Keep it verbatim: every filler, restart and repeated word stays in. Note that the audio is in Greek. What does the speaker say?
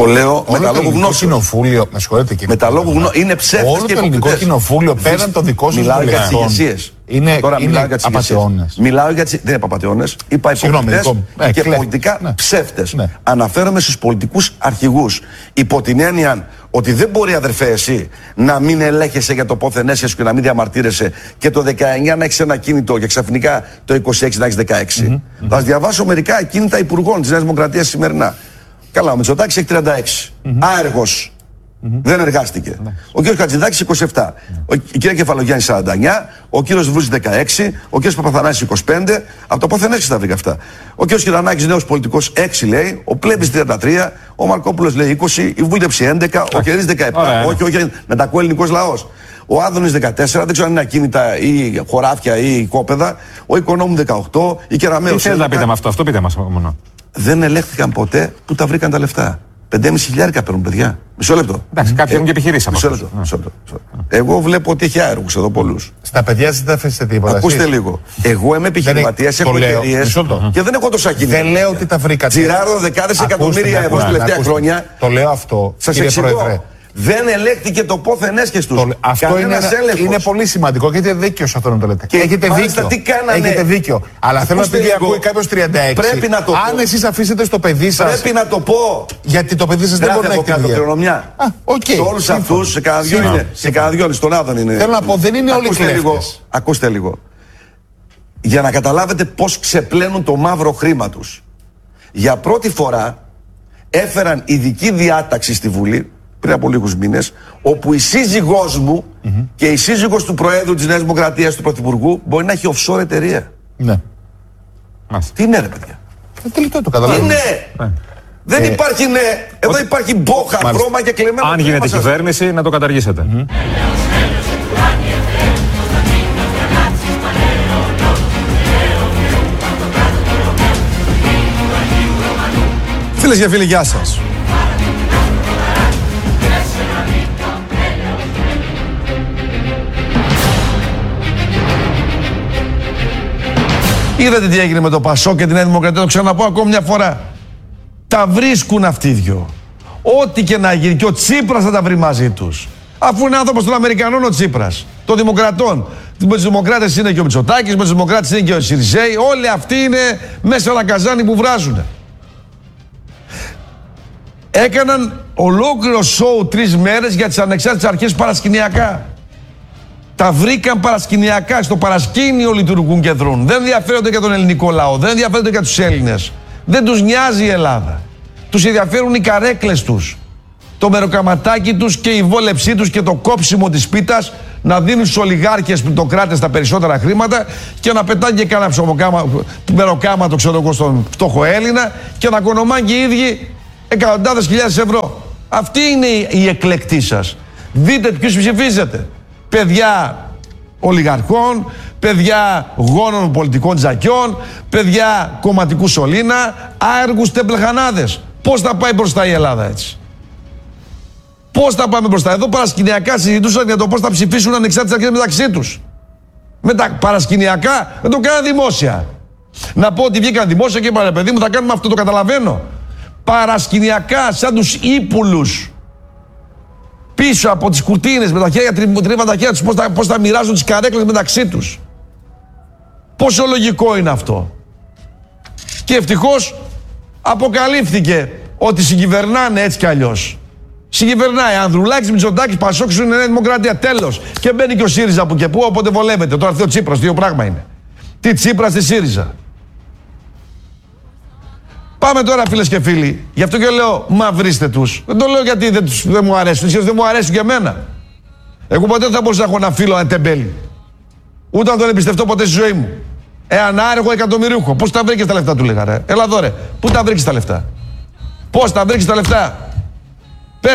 Το λέω με τα λόγου γνώσεως. Κοινοβούλιο, με συγχωρείτε κύριε. Με τα λόγου γνώσεως. Είναι ψεύτες όλο και το ελληνικό κοινοβούλιο πέραν των δικών σας μιλάω για τις ηγεσίες. Είναι, Τώρα είναι μιλάω για τις απατεώνες. Μιλάω για τις. Δεν είναι απατεώνες. Είπα υποκριτές ε, και κλαί. πολιτικά ναι. ψεύτες. Ναι. Αναφέρομαι στους πολιτικούς αρχηγούς. Υπό την έννοια ότι δεν μπορεί, αδερφέ, εσύ να μην ελέγχεσαι για το πόθεν έσχεσαι και να μην διαμαρτύρεσαι και το δεκαεννιά να έχεις ένα κίνητο και ξαφνικά το είκοσι έξι να έχεις δεκαέξι. Mm-hmm. Θα σας διαβάσω μερικά κίνητα υπουργών της Νέας Δημοκρατίας σημερινά. Καλά, ο Μητσοτάκης έχει τριάντα έξι. Mm-hmm. Άεργος. Mm-hmm. Δεν εργάστηκε. Mm-hmm. Ο κύριος Χατζηδάκης είκοσι επτά. Mm-hmm. Ο, η κυρία Κεφαλογιάννη σαράντα εννιά. Ο κύριος Βρούζης δεκαέξι. Ο κύριος Παπαθανάσης είκοσι πέντε. Από το πόθεν έσχεσαι τα βρήκα αυτά. Ο κύριος Κυρανάκης νέος πολιτικός έξι λέει. Ο Πλέμπης τριάντα τρία. Ο Μαρκόπουλος λέει είκοσι. Η Βούλτεψη έντεκα. Ο Κερής δεκαεπτά. Όχι, όχι, μετακοελληνικός λαός. Ο Άδωνης δεκατέσσερα, δεν ξέρω αν είναι ακίνητα ή χωράφια ή κόπεδα. Ο Οικονόμου δεκαοκτώ. Η Κεραμέως. Τι θέλετε να πείτε με αυτό, αυτό πείτε μας μόνο. Δεν ελέγχθηκαν ποτέ που τα βρήκαν τα λεφτά. πεντέμισι χιλιάρικα παίρνουν, παιδιά. Μισό λεπτό. Εντάξει, κάποιοι έχουν και επιχειρήσει από μισό λεπτό. Μισό λεπτό. Εγώ βλέπω ότι έχει άεργους εδώ πολλούς. Στα παιδιά σας δεν αφήσετε τίποτα. Ακούστε εσείς. λίγο. Εγώ είμαι επιχειρηματίας, έχω εταιρείες και δεν έχω τόσα κίνητα. Δεν λέω ότι τα βρήκατε. Τζιράρω δεκάδες εκατομμύρια ευρώ τα τελευταία χρόνια. Το λέω αυτό. Σας κύριε εξηγώ. Πρόεδρε. Δεν ελέγχθηκε το πόθεν έσχες τους. Αυτό είναι, είναι πολύ σημαντικό και έχετε δίκιο σε αυτό να το λέτε. Και έχετε μάλιστα, δίκιο. τι κάνανε. Έχετε δίκιο. Αλλά θέλω να πει ότι ακούει κάποιος τριάντα έξι. Πρέπει να το πω. Αν εσείς αφήσετε στο παιδί σας. Πρέπει να το πω. Γιατί το παιδί σας δεν μπορεί να έχει την κληρονομιά. Σε όλους αυτούς, σε κανένα δυο είναι. Σε κανένα δυο είναι. Στον Άδων είναι. Θέλω να πω, δεν είναι όλοι κλέφτες. Ακούστε λίγο. Για να καταλάβετε πώς ξεπλένουν το μαύρο χρήμα τους. Για πρώτη φορά έφεραν ειδική διάταξη στη Βουλή πριν από λίγους μήνες, όπου η σύζυγός μου mm-hmm. και η σύζυγος του Προέδρου της Νέας Δημοκρατίας, του Πρωθυπουργού, μπορεί να έχει offshore εταιρεία. Ναι. Τι είναι, ρε παιδιά. Ε, τελικά το καταλαβαίνω. Τι είναι. Ναι. Δεν ε, υπάρχει ναι. Εδώ ότι... υπάρχει μπόχα, βρώμα και κλεμμένο. Αν γίνεται κυβέρνηση, να το καταργήσετε. Mm-hmm. Φίλες και φίλοι, γεια σας. Είδατε τι έγινε με το Πασό και την Νέα Δημοκρατία, το ξαναπώ ακόμη μια φορά. Τα βρίσκουν αυτοί οι δυο. Ό,τι και να γίνει, και ο Τσίπρας θα τα βρει μαζί τους. Αφού είναι άνθρωπος των Αμερικανών ο Τσίπρας, των Δημοκρατών. Με τους Δημοκράτες είναι και ο Μητσοτάκης, με τους Δημοκράτες είναι και ο Σιριζέη. Όλοι αυτοί είναι μέσα ένα καζάνι που βράζουν. Έκαναν ολόκληρο σοου τρεις μέρες για τις ανεξάρτητες αρχές παρασκηνιακά. Τα βρήκαν παρασκηνιακά, στο παρασκήνιο λειτουργούν και δρούν. Δεν ενδιαφέρονται για τον ελληνικό λαό, δεν ενδιαφέρονται για τους Έλληνες. Δεν τους νοιάζει η Ελλάδα. Τους ενδιαφέρουν οι καρέκλες τους, το μεροκαματάκι τους και η βόλεψή τους και το κόψιμο της πίτας, να δίνουν στους ολιγάρχες πλουτοκράτες τα περισσότερα χρήματα και να πετάνε και κάνα μεροκάματο, ξέρω εγώ, στον φτωχό Έλληνα και να κονομάνε και οι ίδιοι εκατοντάδες χιλιάδες ευρώ. Αυτή είναι η εκλεκτή σας. Δείτε ποιους ψηφίζετε. Παιδιά ολιγαρχών, παιδιά γόνων πολιτικών τζακιών, παιδιά κομματικού σωλήνα, άεργους τεμπλεχανάδες. Πώς θα πάει μπροστά η Ελλάδα έτσι? Πώς θα πάμε μπροστά? Εδώ παρασκηνιακά συζητούσαν για το πώς θα ψηφίσουν ανεξάρτητες αρχές μεταξύ τους. Με τα παρασκηνιακά δεν το κάναν δημόσια. Να πω ότι βγήκαν δημόσια και είπαν, παιδί μου, θα κάνουμε αυτό, το καταλαβαίνω. Παρασκηνιακά, σαν τους ύπουλους, πίσω από τις κουρτίνες, με τα χέρια, τρίβαν τα χέρια τους, πώς θα, πώς θα μοιράζουν τις καρέκλες μεταξύ τους. Πόσο λογικό είναι αυτό? Και ευτυχώς αποκαλύφθηκε ότι συγκυβερνάνε έτσι κι αλλιώς. Συγκυβερνάει Ανδρουλάκης, Μητσοτάκης, Πασόκ, είναι Νέα Δημοκρατία, τέλος. Και μπαίνει και ο ΣΥΡΙΖΑ που και που, οπότε βολεύεται. Τώρα έρθει ο Τσίπρας, δύο πράγμα είναι. Τι Τσίπρας, τι ΣΥΡΙΖΑ. Πάμε τώρα, φίλες και φίλοι. Γι' αυτό και λέω, μα βρίστε τους. Δεν το λέω γιατί δεν, τους, δεν μου αρέσουν. Ίσως δεν μου αρέσουν και εμένα. Εγώ ποτέ δεν θα μπορούσα να έχω ένα φίλο, ένα τεμπέλι. Ούτε να τον εμπιστευτώ ποτέ στη ζωή μου. Εάν άργο εκατομμυρίουχο. Πώς τα βρήκες τα λεφτά, του λέγα, ρε. Έλα εδώ, ρε. Πού τα βρήκες τα λεφτά? Πώς τα βρήκες τα λεφτά?